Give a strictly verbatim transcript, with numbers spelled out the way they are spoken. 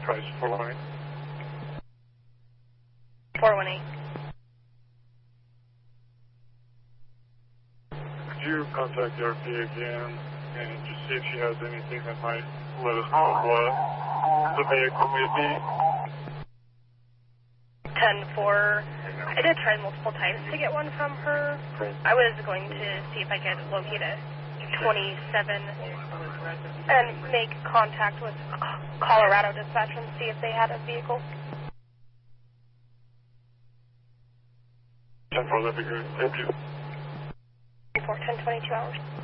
Price four one eight. four one eight. Could you contact the R P again and just see if she has anything that might let us know what the vehicle may be? ten four. I did try multiple times to get one from her. I was going to see if I could locate a twenty-seven and make contact with Colorado Dispatch and see if they had a vehicle. ten four, that'd be great. Thank you. For ten twenty-two hours.